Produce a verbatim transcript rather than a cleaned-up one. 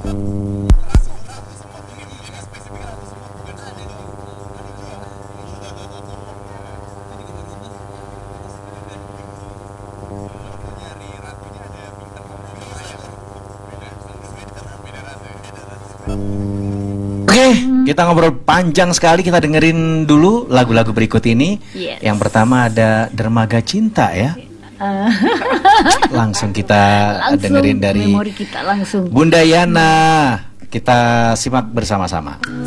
Oke, kita ngobrol panjang sekali. Kita dengerin dulu lagu-lagu berikut ini. Yes. Yang pertama ada Dermaga Cinta ya. Uh, Langsung kita langsung dengerin dari memori kita langsung. Bunda Yana. Kita simak bersama-sama.